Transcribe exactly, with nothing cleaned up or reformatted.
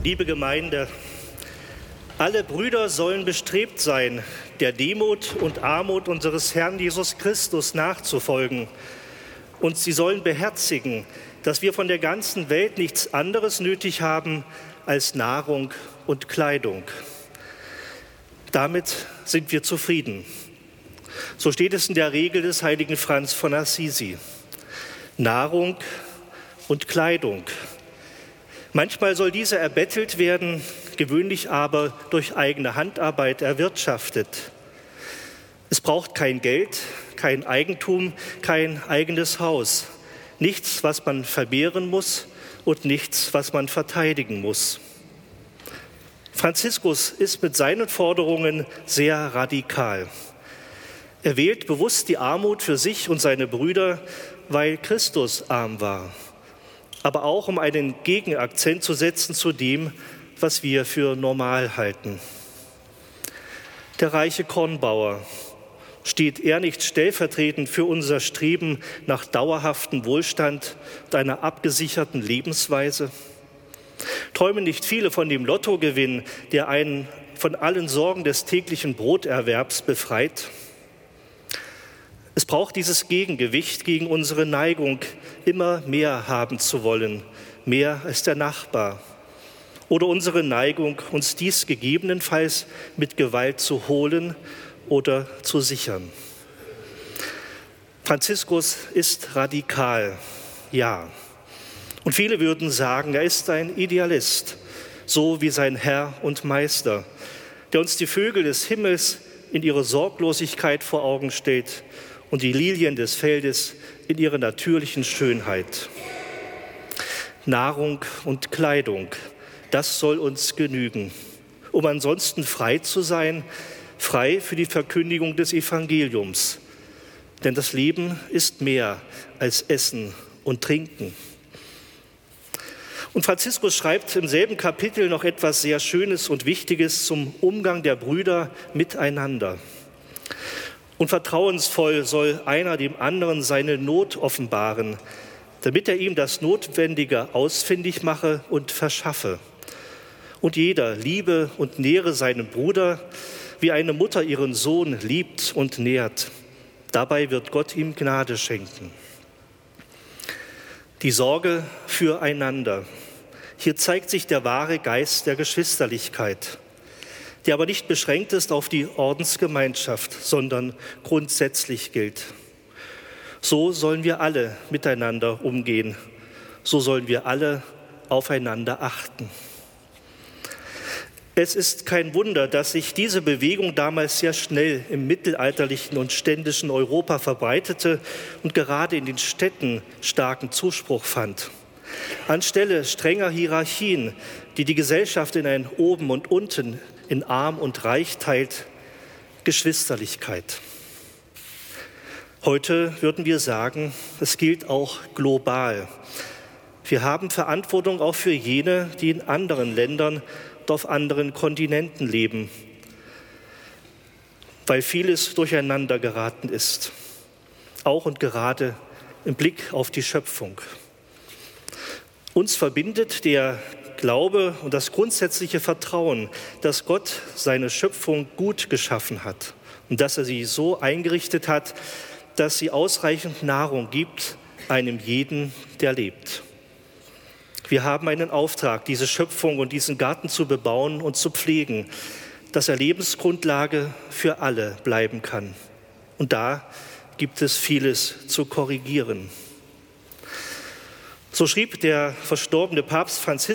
Liebe Gemeinde, alle Brüder sollen bestrebt sein, der Demut und Armut unseres Herrn Jesus Christus nachzufolgen. Und sie sollen beherzigen, dass wir von der ganzen Welt nichts anderes nötig haben als Nahrung und Kleidung. Damit sind wir zufrieden. So steht es in der Regel des heiligen Franz von Assisi. Nahrung und Kleidung. Manchmal soll diese erbettelt werden, gewöhnlich aber durch eigene Handarbeit erwirtschaftet. Es braucht kein Geld, kein Eigentum, kein eigenes Haus. Nichts, was man vermehren muss und nichts, was man verteidigen muss. Franziskus ist mit seinen Forderungen sehr radikal. Er wählt bewusst die Armut für sich und seine Brüder, weil Christus arm war, aber auch um einen Gegenakzent zu setzen zu dem, was wir für normal halten. Der reiche Kornbauer, steht er nicht stellvertretend für unser Streben nach dauerhaftem Wohlstand und einer abgesicherten Lebensweise? Träumen nicht viele von dem Lottogewinn, der einen von allen Sorgen des täglichen Broterwerbs befreit? Es braucht dieses Gegengewicht gegen unsere Neigung, immer mehr haben zu wollen, mehr als der Nachbar. Oder unsere Neigung, uns dies gegebenenfalls mit Gewalt zu holen oder zu sichern. Franziskus ist radikal, ja. Und viele würden sagen, er ist ein Idealist, so wie sein Herr und Meister, der uns die Vögel des Himmels in ihre Sorglosigkeit vor Augen stellt und die Lilien des Feldes in ihrer natürlichen Schönheit. Nahrung und Kleidung, das soll uns genügen, um ansonsten frei zu sein, frei für die Verkündigung des Evangeliums. Denn das Leben ist mehr als Essen und Trinken. Und Franziskus schreibt im selben Kapitel noch etwas sehr Schönes und Wichtiges zum Umgang der Brüder miteinander. Und vertrauensvoll soll einer dem anderen seine Not offenbaren, damit er ihm das Notwendige ausfindig mache und verschaffe. Und jeder liebe und nähre seinen Bruder, wie eine Mutter ihren Sohn liebt und nährt. Dabei wird Gott ihm Gnade schenken. Die Sorge füreinander. Hier zeigt sich der wahre Geist der Geschwisterlichkeit, der aber nicht beschränkt ist auf die Ordensgemeinschaft, sondern grundsätzlich gilt. So sollen wir alle miteinander umgehen. So sollen wir alle aufeinander achten. Es ist kein Wunder, dass sich diese Bewegung damals sehr schnell im mittelalterlichen und ständischen Europa verbreitete und gerade in den Städten starken Zuspruch fand. Anstelle strenger Hierarchien, die die Gesellschaft in ein Oben und Unten, in Arm und Reich teilt, Geschwisterlichkeit. Heute würden wir sagen, es gilt auch global. Wir haben Verantwortung auch für jene, die in anderen Ländern und auf anderen Kontinenten leben, weil vieles durcheinander geraten ist, auch und gerade im Blick auf die Schöpfung. Uns verbindet der Glaube und das grundsätzliche Vertrauen, dass Gott seine Schöpfung gut geschaffen hat und dass er sie so eingerichtet hat, dass sie ausreichend Nahrung gibt einem jeden, der lebt. Wir haben einen Auftrag, diese Schöpfung und diesen Garten zu bebauen und zu pflegen, dass er Lebensgrundlage für alle bleiben kann. Und da gibt es vieles zu korrigieren. So schrieb der verstorbene Papst Franziskus